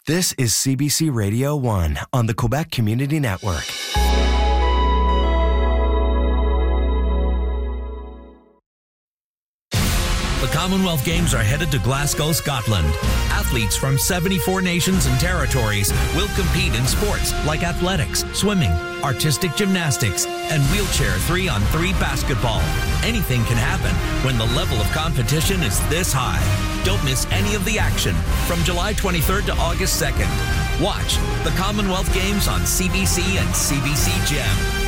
This is CBC Radio 1 on the Quebec Community Network. The Commonwealth Games are headed to Glasgow, Scotland. Athletes from 74 nations and territories will compete in sports like athletics, swimming, artistic gymnastics, and wheelchair 3-on-3 basketball. Anything can happen when the level of competition is this high. Don't miss any of the action from July 23rd to August 2nd. Watch the Commonwealth Games on CBC and CBC Gem.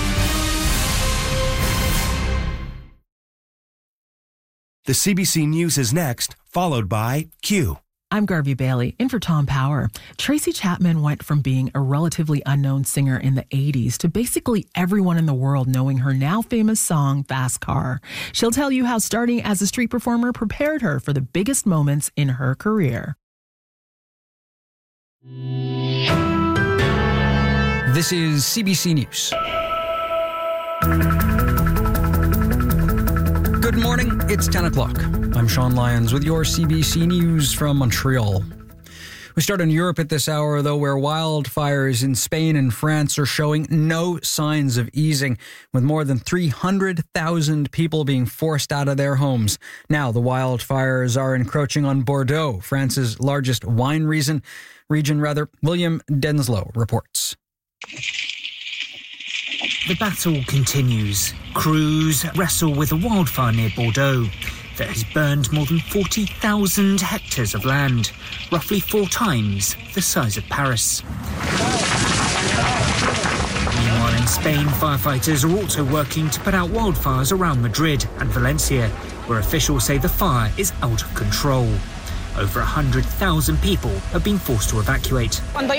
The CBC News is next, followed by Q. I'm Garvey Bailey, in for Tom Power. Tracy Chapman went from being a relatively unknown singer in the 80s to basically everyone in the world knowing her now famous song, Fast Car. She'll tell you how starting as a street performer prepared her for the biggest moments in her career. This is CBC News. Good morning, it's 10 o'clock. I'm Sean Lyons with your CBC News from Montreal. We start in Europe at this hour, though, where wildfires in Spain and France are showing no signs of easing, with more than 300,000 people being forced out of their homes. Now, the wildfires are encroaching on Bordeaux, France's largest wine region. William Denslow reports. The battle continues. Crews wrestle with a wildfire near Bordeaux that has burned more than 40,000 hectares of land, roughly 4 times the size of Paris. Meanwhile, in Spain, firefighters are also working to put out wildfires around Madrid and Valencia, where officials say the fire is out of control. Over 100,000 people have been forced to evacuate.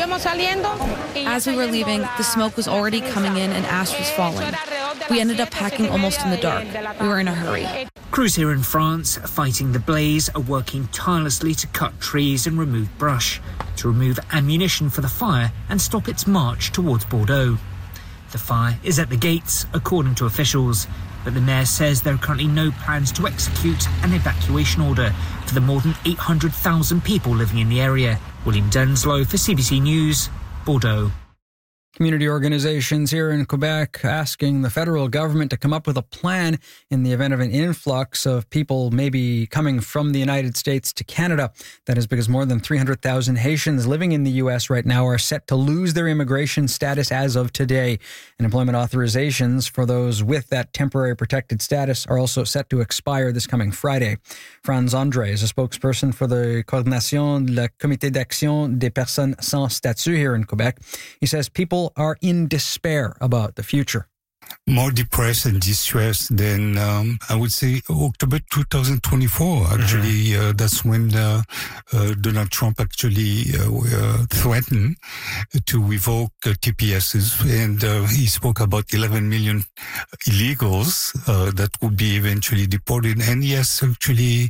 As we were leaving, the smoke was already coming in and ash was falling. We ended up packing almost in the dark. We were in a hurry. Crews here in France, fighting the blaze, are working tirelessly to cut trees and remove brush, to remove ammunition for the fire and stop its march towards Bordeaux. The fire is at the gates, according to officials, but the mayor says there are currently no plans to execute an evacuation order for the more than 800,000 people living in the area. William Denslow for CBC News, Bordeaux. Community organizations here in Quebec asking the federal government to come up with a plan in the event of an influx of people maybe coming from the United States to Canada. That is because more than 300,000 Haitians living in the U.S. right now are set to lose their immigration status as of today. And employment authorizations for those with that temporary protected status are also set to expire this coming Friday. Franz Andre is a spokesperson for the Coordination de la Comité d'Action des Personnes Sans Statut here in Quebec. He says people are in despair about the future. More depressed and distressed than, I would say, October 2024. Actually, that's when Donald Trump actually threatened to revoke TPSs. And he spoke about 11 million illegals that would be eventually deported. And yes, actually,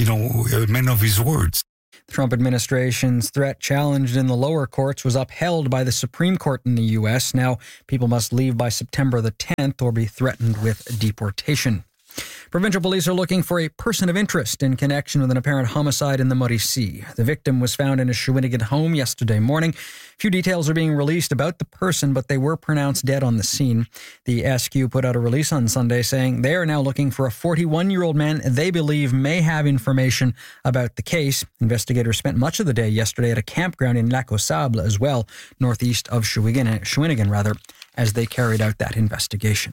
a man of his words. The Trump administration's threat, challenged in the lower courts, was upheld by the Supreme Court in the U.S. Now, people must leave by September the 10th or be threatened with deportation. Provincial police are looking for a person of interest in connection with an apparent homicide in the Mauricie. The victim was found in a Shawinigan home yesterday morning. Few details are being released about the person, but they were pronounced dead on the scene. The SQ put out a release on Sunday saying they are now looking for a 41-year-old man they believe may have information about the case. Investigators spent much of the day yesterday at a campground in Lac aux Sables as well, northeast of Shawinigan, as they carried out that investigation.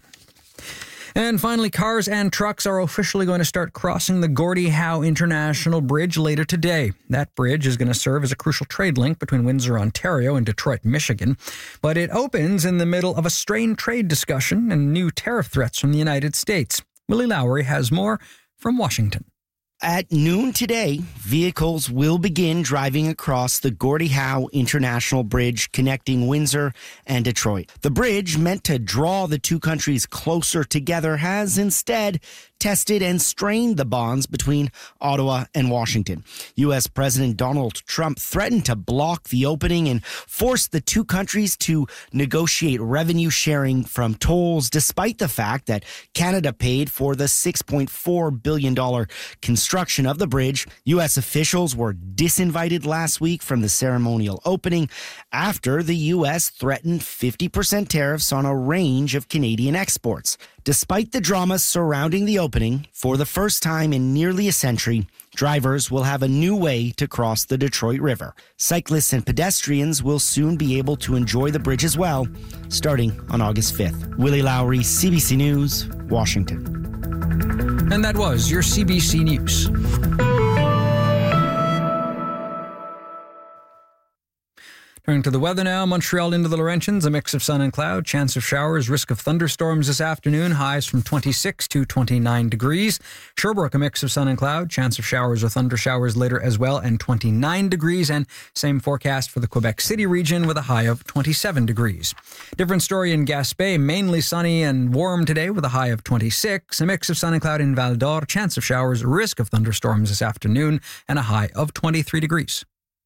And finally, cars and trucks are officially going to start crossing the Gordie Howe International Bridge later today. That bridge is going to serve as a crucial trade link between Windsor, Ontario and Detroit, Michigan. But it opens in the middle of a strained trade discussion and new tariff threats from the United States. Willie Lowry has more from Washington. At noon today, vehicles will begin driving across the Gordie Howe International Bridge connecting Windsor and Detroit. The bridge, meant to draw the two countries closer together, has instead tested and strained the bonds between Ottawa and Washington. U.S. President Donald Trump threatened to block the opening and force the two countries to negotiate revenue sharing from tolls, despite the fact that Canada paid for the $6.4 billion construction of the bridge. U.S. officials were disinvited last week from the ceremonial opening after the U.S. threatened 50% tariffs on a range of Canadian exports. Despite the drama surrounding the opening, for the first time in nearly a century, drivers will have a new way to cross the Detroit River. Cyclists and pedestrians will soon be able to enjoy the bridge as well, starting on August 5th. Willie Lowry, CBC News, Washington. And that was your CBC News. Turning to the weather now, Montreal into the Laurentians, a mix of sun and cloud, chance of showers, risk of thunderstorms this afternoon, highs from 26 to 29 degrees. Sherbrooke, a mix of sun and cloud, chance of showers or thunder showers later as well, and 29 degrees, and same forecast for the Quebec City region with a high of 27 degrees. Different story in Gaspé, mainly sunny and warm today with a high of 26, a mix of sun and cloud in Val d'Or, chance of showers, risk of thunderstorms this afternoon, and a high of 23 degrees.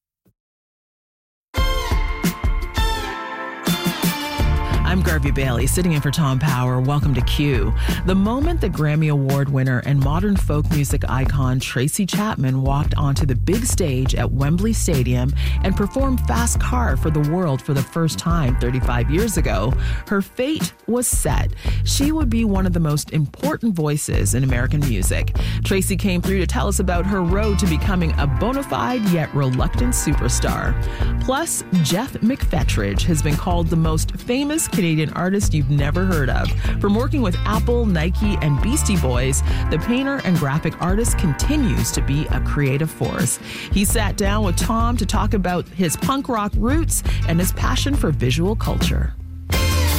I'm Garvey Bailey, sitting in for Tom Power. Welcome to Q. The moment the Grammy Award winner and modern folk music icon Tracy Chapman walked onto the big stage at Wembley Stadium and performed Fast Car for the world for the first time 35 years ago, her fate was set. She would be one of the most important voices in American music. Tracy came through to tell us about her road to becoming a bona fide yet reluctant superstar. Plus, Jeff McFetridge has been called the most famous Canadian artist you've never heard of. From working with Apple, Nike, and Beastie Boys, the painter and graphic artist continues to be a creative force. He sat down with Tom to talk about his punk rock roots and his passion for visual culture.